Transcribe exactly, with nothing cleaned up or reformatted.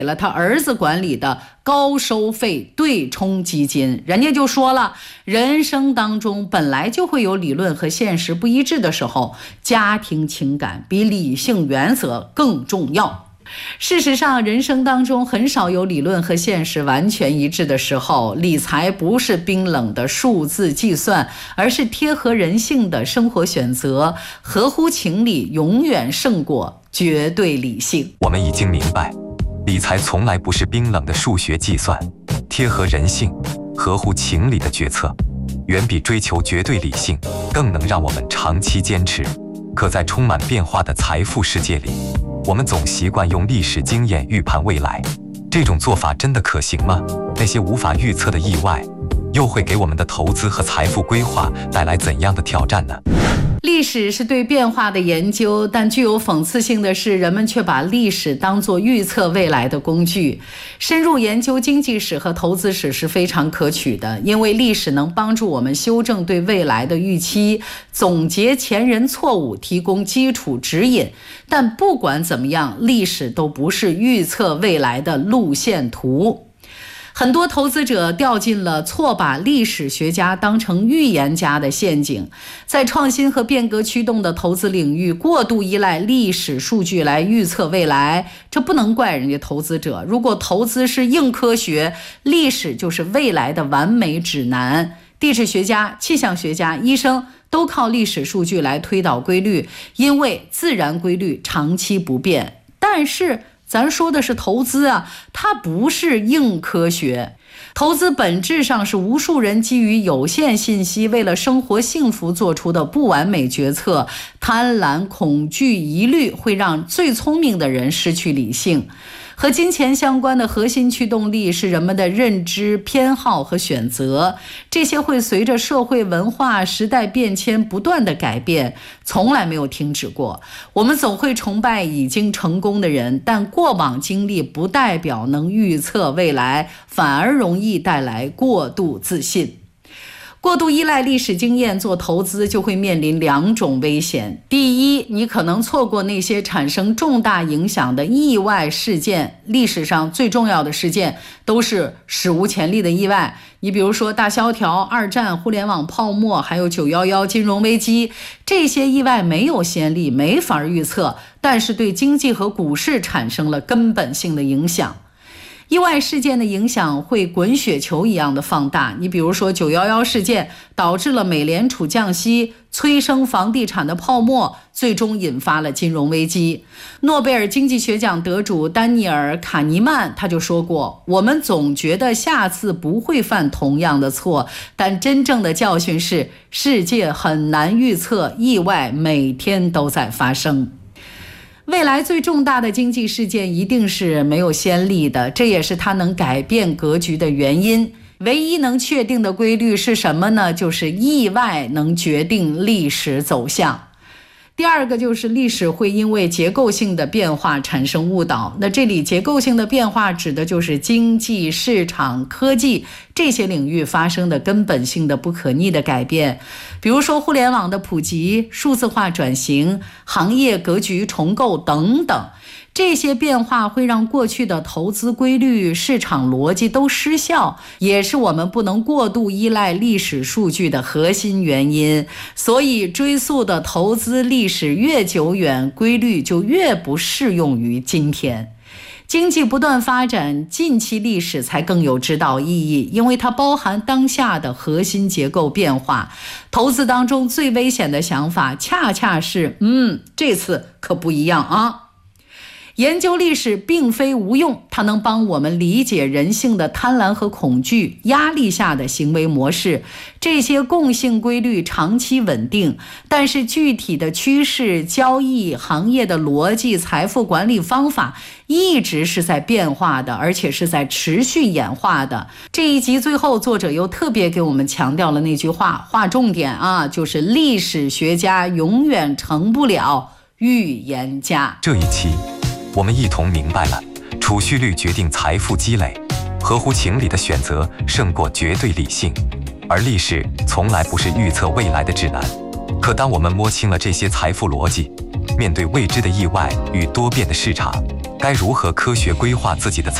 给了他儿子管理的高收费对冲基金。人家就说了，人生当中本来就会有理论和现实不一致的时候，家庭情感比理性原则更重要。事实上，人生当中很少有理论和现实完全一致的时候。理财不是冰冷的数字计算，而是贴合人性的生活选择，合乎情理永远胜过绝对理性。 我们已经明白，理财从来不是冰冷的数学计算，贴合人性、合乎情理的决策，远比追求绝对理性更能让我们长期坚持。可在充满变化的财富世界里，我们总习惯用历史经验预判未来，这种做法真的可行吗？那些无法预测的意外，又会给我们的投资和财富规划带来怎样的挑战呢？ 历史是对变化的研究，但具有讽刺性的是，人们却把历史当作预测未来的工具。深入研究经济史和投资史是非常可取的，因为历史能帮助我们修正对未来的预期，总结前人错误，提供基础指引。但不管怎么样，历史都不是预测未来的路线图。很多投资者掉进了错把历史学家当成预言家的陷阱，在创新和变革驱动的投资领域，过度依赖历史数据来预测未来，这不能怪人家投资者。如果投资是硬科学，历史就是未来的完美指南。地质学家、气象学家、医生都靠历史数据来推导规律，因为自然规律长期不变。但是咱说的是投资啊，它不是硬科学。投资本质上是无数人基于有限信息，为了生活幸福做出的不完美决策。贪婪、恐惧、疑虑会让最聪明的人失去理性。和金钱相关的核心驱动力是人们的认知、偏好和选择，这些会随着社会文化、时代变迁不断的改变，从来没有停止过。我们总会崇拜已经成功的人，但过往经历不代表能预测未来，反而容易带来过度自信。过度依赖历史经验做投资，就会面临两种危险。第一，你可能错过那些产生重大影响的意外事件。历史上最重要的事件都是史无前例的意外。你比如说大萧条、二战、互联网泡沫，还有九一一金融危机，这些意外没有先例，没法预测，但是对经济和股市产生了根本性的影响。意外事件的影响会滚雪球一样的放大。你比如说九一一事件导致了美联储降息，催生房地产的泡沫，最终引发了金融危机。诺贝尔经济学奖得主丹尼尔·卡尼曼他就说过，我们总觉得下次不会犯同样的错，但真正的教训是世界很难预测，意外每天都在发生。未来最重大的经济事件一定是没有先例的，这也是它能改变格局的原因。唯一能确定的规律是什么呢？就是意外能决定历史走向。第二个就是历史会因为结构性的变化产生误导。那这里结构性的变化指的就是经济、市场、科技这些领域发生的根本性的不可逆的改变。比如说互联网的普及、数字化转型、行业格局重构等等。这些变化会让过去的投资规律、市场逻辑都失效，也是我们不能过度依赖历史数据的核心原因。所以追溯的投资历史越久远，规律就越不适用于今天。经济不断发展，近期历史才更有指导意义，因为它包含当下的核心结构变化。投资当中最危险的想法，恰恰是嗯，这次可不一样啊。研究历史并非无用，它能帮我们理解人性的贪婪和恐惧、压力下的行为模式。这些共性规律长期稳定，但是具体的趋势、交易、行业的逻辑、财富管理方法一直是在变化的，而且是在持续演化的。这一集最后，作者又特别给我们强调了那句话，划重点啊，就是历史学家永远成不了预言家。 这一期我们一同明白了，储蓄率决定财富积累，合乎情理的选择胜过绝对理性，而历史从来不是预测未来的指南。可当我们摸清了这些财富逻辑，面对未知的意外与多变的市场， 该如何科学规划自己的